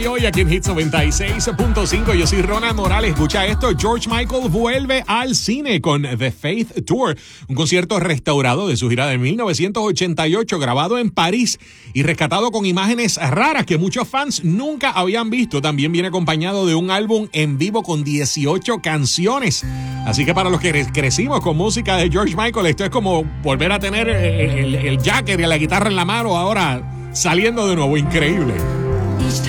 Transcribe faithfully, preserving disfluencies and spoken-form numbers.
Hoy aquí en Hits noventa y seis punto cinco, yo soy Ronald Morales. Escucha esto, George Michael vuelve al cine con The Faith Tour, un concierto restaurado de su gira de mil novecientos ochenta y ocho, grabado en París y rescatado con imágenes raras que muchos fans nunca habían visto. También viene acompañado de un álbum en vivo con dieciocho canciones. Así que para los que crecimos con música de George Michael, esto es como volver a tener el, el, el jacket y la guitarra en la mano ahora saliendo de nuevo. Increíble. Each